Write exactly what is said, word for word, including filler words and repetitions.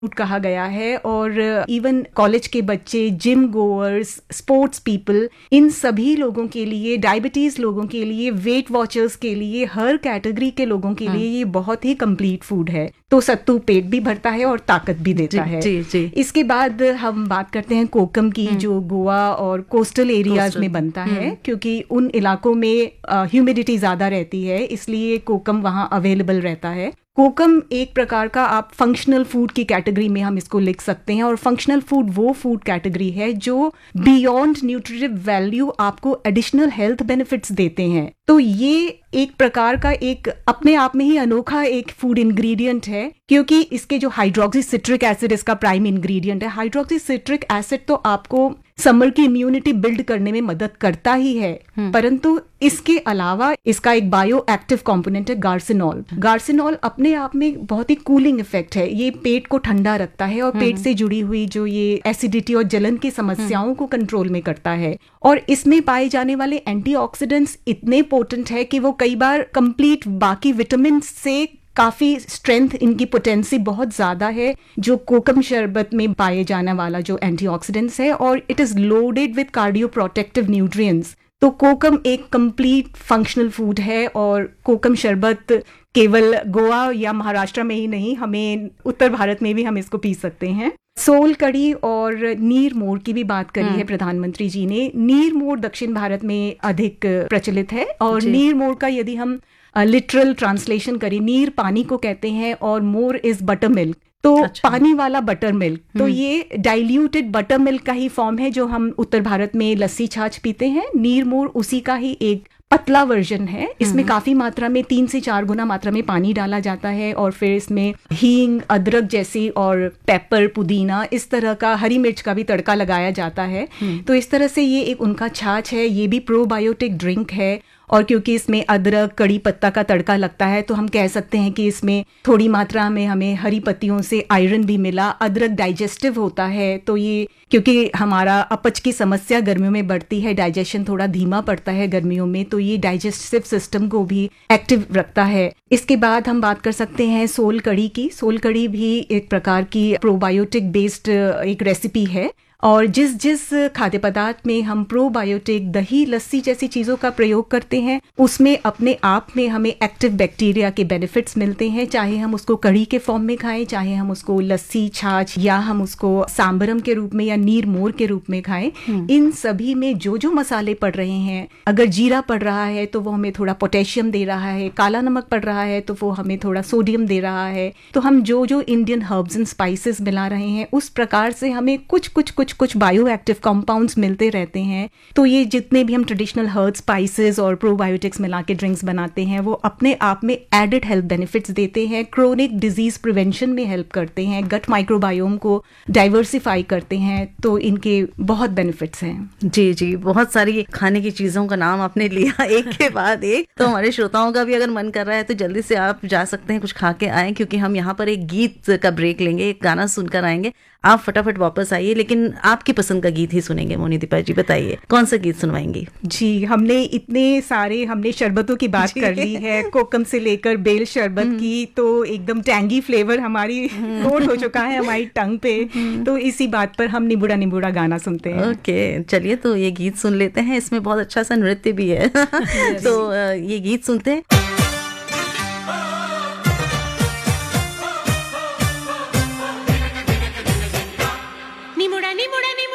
Food कहा गया है और इवन कॉलेज के बच्चे, जिम गोअर्स, स्पोर्ट्स पीपल, इन सभी लोगों के लिए, डायबिटीज लोगों के लिए, वेट वॉचर्स के लिए, हर कैटेगरी के लोगों के लिए ये बहुत ही कंप्लीट फूड है। तो सत्तू पेट भी भरता है और ताकत भी देता जी, है। जी, जी। इसके बाद हम बात करते हैं कोकम की, जो गोवा और कोस्टल एरियाज कोस्टल, में बनता है, क्योंकि उन इलाकों में ह्यूमिडिटी ज्यादा रहती है, इसलिए कोकम वहाँ अवेलेबल रहता है। कोकम एक प्रकार का आप फंक्शनल फूड की कैटेगरी में हम इसको लिख सकते हैं, और फंक्शनल फूड वो फूड कैटेगरी है जो बियॉन्ड न्यूट्रिटिव वैल्यू आपको एडिशनल हेल्थ बेनिफिट्स देते हैं। तो ये एक प्रकार का एक अपने आप में ही अनोखा एक फूड इंग्रेडिएंट है, क्योंकि इसके जो हाइड्रोक्सी सिट्रिक एसिड इसका प्राइम इंग्रेडिएंट है। हाइड्रोक्सी सिट्रिक एसिड तो आपको समर की इम्यूनिटी बिल्ड करने में मदद करता ही है, परंतु इसके अलावा इसका एक बायो एक्टिव कॉम्पोनेंट है गार्सिनॉल। गार्सिनॉल अपने आप में बहुत ही कूलिंग इफेक्ट है, ये पेट को ठंडा रखता है और पेट से जुड़ी हुई जो ये एसिडिटी और जलन की समस्याओं को कंट्रोल में करता है। और इसमें पाए जाने वाले एंटीऑक्सीडेंट्स इतने पोटेंट है कि वो कई बार कंप्लीट बाकी विटामिन से काफी स्ट्रेंथ, इनकी पोटेंसी बहुत ज्यादा है जो कोकम शरबत में पाए जाने वाला जो एंटीऑक्सीडेंट्स है, और it is loaded with cardio protective nutrients. तो कोकम एक कंप्लीट फंक्शनल फूड है, और कोकम शरबत केवल गोवा या महाराष्ट्र में ही नहीं, हमें उत्तर भारत में भी हम इसको पी सकते हैं। सोल कड़ी और नीर मोर की भी बात करी है प्रधानमंत्री जी ने। नीर मोर दक्षिण भारत में अधिक प्रचलित है, और नीर मोर का यदि हम लिटरल ट्रांसलेशन करें, नीर पानी को कहते हैं और मोर इज बटर मिल्क, तो अच्छा। पानी वाला बटर मिल्क, तो ये डाइल्यूटेड बटर मिल्क का ही फॉर्म है जो हम उत्तर भारत में लस्सी छाछ पीते हैं। नीर मोर उसी का ही एक पतला वर्जन है। इसमें काफी मात्रा में तीन से चार गुना मात्रा में पानी डाला जाता है, और फिर इसमें हींग, अदरक जैसी और पेपर, पुदीना, इस तरह का, हरी मिर्च का भी तड़का लगाया जाता है। तो इस तरह से ये एक उनका छाछ है। ये भी प्रोबायोटिक ड्रिंक है, और क्योंकि इसमें अदरक, कड़ी पत्ता का तड़का लगता है, तो हम कह सकते हैं कि इसमें थोड़ी मात्रा में हमें हरी पत्तियों से आयरन भी मिला। अदरक डाइजेस्टिव होता है, तो ये क्योंकि हमारा अपच की समस्या गर्मियों में बढ़ती है, डाइजेशन थोड़ा धीमा पड़ता है गर्मियों में, तो ये डाइजेस्टिव सिस्टम को भी एक्टिव रखता है। इसके बाद हम बात कर सकते हैं सोल कड़ी की। सोल कड़ी भी एक प्रकार की प्रोबायोटिक बेस्ड एक रेसिपी है, और जिस जिस खाद्य पदार्थ में हम प्रोबायोटिक, दही, लस्सी जैसी चीजों का प्रयोग करते हैं, उसमें अपने आप में हमें एक्टिव बैक्टीरिया के बेनिफिट्स मिलते हैं। चाहे हम उसको कड़ी के फॉर्म में खाएं, चाहे हम उसको लस्सी, छाछ, या हम उसको सांबरम के रूप में या नीर मोर के रूप में खाएं, इन सभी में जो जो मसाले पड़ रहे हैं, अगर जीरा पड़ रहा है तो वो हमें थोड़ा पोटेशियम दे रहा है, काला नमक पड़ रहा है तो वो हमें थोड़ा सोडियम दे रहा है। तो हम जो जो इंडियन हर्ब्स एंड स्पाइसेस मिला रहे हैं, उस प्रकार से हमें कुछ कुछ कुछ कुछ बायो एक्टिव कंपाउंड्स मिलते रहते हैं। तो ये जितने भी हम ट्रेडिशनल हर्ब, स्पाइसेस और प्रोबायोटिक्स मिला के ड्रिंक्स बनाते हैं, वो अपने आप में एडेड हेल्थ बेनिफिट्स देते हैं, क्रोनिक डिजीज प्रिवेंशन में हेल्प करते हैं, गट माइक्रोबायोम को डाइवर्सिफाई करते हैं। तो इनके बहुत बेनिफिट्स हैं। जी जी, बहुत सारी खाने की चीजों का नाम आपने लिया एक के बाद एक। तो हमारे श्रोताओं का भी अगर मन कर रहा है तो जल्दी से आप जा सकते हैं, कुछ खा के आए, क्योंकि हम यहाँ पर एक गीत का ब्रेक लेंगे, एक गाना सुनकर आएंगे। आप फटाफट वापस आइए, लेकिन आपकी पसंद का गीत ही सुनेंगे। मोनीदीपा जी बताइए, कौन सा गीत सुनवाएंगी? जी, हमने इतने सारे हमने शरबतों की बात कर ली है, कोकम से लेकर बेल शरबत की, तो एकदम टैंगी फ्लेवर हमारी कोट हो चुका है हमारी टंग पे। तो इसी बात पर हम निबुड़ा निबुड़ा गाना सुनते हैं। ओके, चलिए तो ये गीत सुन लेते हैं। इसमें बहुत अच्छा सा नृत्य भी है तो ये गीत सुनते हैं।